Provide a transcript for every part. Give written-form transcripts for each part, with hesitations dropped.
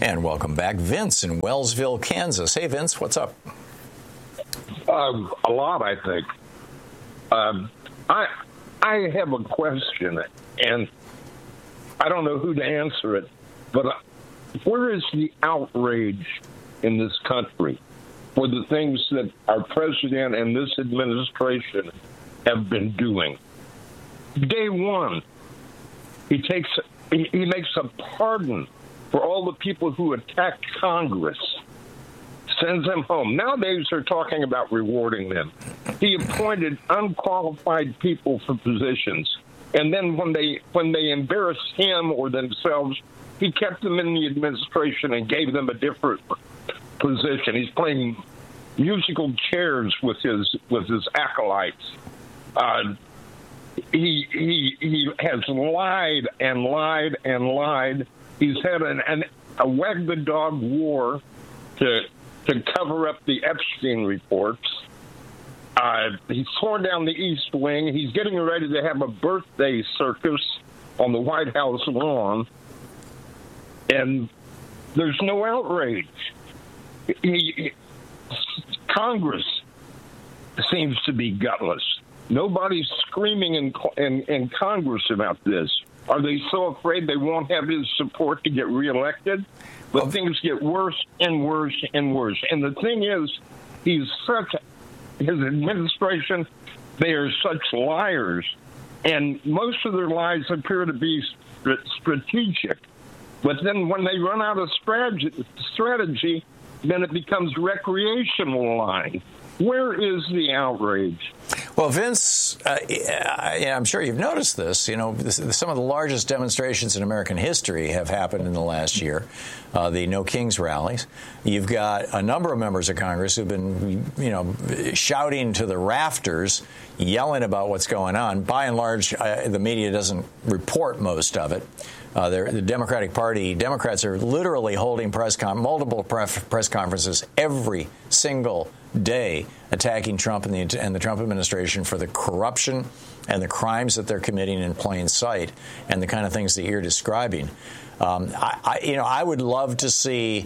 And welcome back, Vince in Wellsville, Kansas. Hey, Vince, what's up? A lot, I think. I have a question, and I don't know who to answer it, but where is the outrage in this country for the things that our president and this administration have been doing? Day one, he makes a pardon for all the people who attacked Congress, sends them home. Nowadays, they're talking about rewarding them. He appointed unqualified people for positions, and then when they embarrassed him or themselves, he kept them in the administration and gave them a different position. He's playing musical chairs with his acolytes. He has lied and lied and lied. He's had a wag the dog war to cover up the Epstein reports. He's torn down the East Wing. He's getting ready to have a birthday circus on the White House lawn, and there's no outrage. Congress seems to be gutless. Nobody's screaming in Congress about this. Are they so afraid they won't have his support to get reelected? But things get worse and worse and worse. And the thing is, his administration, they are such liars. And most of their lies appear to be strategic. But then when they run out of strategy, then it becomes recreational lying. Where is the outrage? Well, Vince, I'm sure you've noticed this. You know, some of the largest demonstrations in American history have happened in the last year, the No Kings rallies. You've got a number of members of Congress who've been, shouting to the rafters, yelling about what's going on. By and large, the media doesn't report most of it. The Democratic Party, Democrats are literally holding multiple press conferences every single day attacking Trump and the Trump administration for the corruption and the crimes that they're committing in plain sight and the kind of things that you're describing. I would love to see,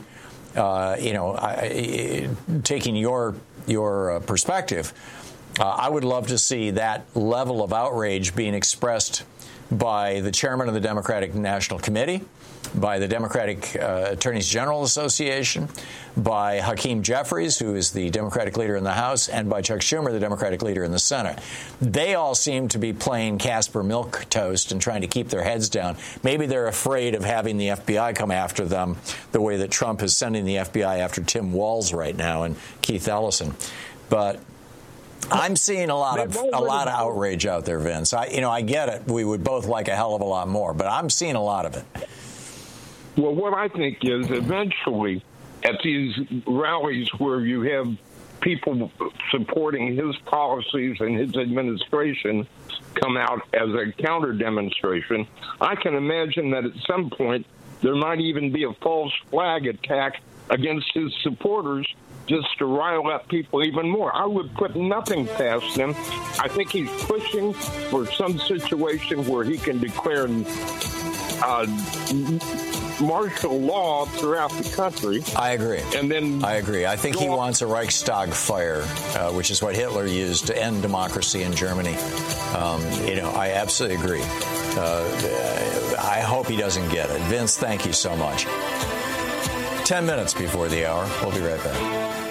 taking your perspective, I would love to see that level of outrage being expressed by the chairman of the Democratic National Committee, by the Democratic Attorneys General Association, by Hakeem Jeffries, who is the Democratic leader in the House, and by Chuck Schumer, the Democratic leader in the Senate. They all seem to be playing Casper milquetoast and trying to keep their heads down. Maybe they're afraid of having the FBI come after them the way that Trump is sending the FBI after Tim Walz right now and Keith Ellison. But I'm seeing a lot of outrage out there, Vince. I get it. We would both like a hell of a lot more, but I'm seeing a lot of it. Well, what I think is eventually at these rallies where you have people supporting his policies and his administration come out as a counter demonstration, I can imagine that at some point there might even be a false flag attack against his supporters just to rile up people even more. I would put nothing past him. I think he's pushing for some situation where he can declare martial law throughout the country. I agree. I agree. I think he wants a Reichstag fire, which is what Hitler used to end democracy in Germany. I absolutely agree. I hope he doesn't get it. Vince, thank you so much. 10 minutes before the hour. We'll be right back.